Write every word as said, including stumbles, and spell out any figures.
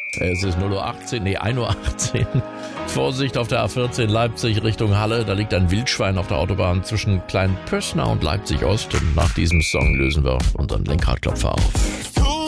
Es ist null Uhr achtzehn, nee, ein Uhr achtzehn. Vorsicht auf der A vierzehn Leipzig Richtung Halle. Da liegt ein Wildschwein auf der Autobahn zwischen Kleinpössner und Leipzig Ost. Und nach diesem Song lösen wir unseren Lenkradklopfer auf.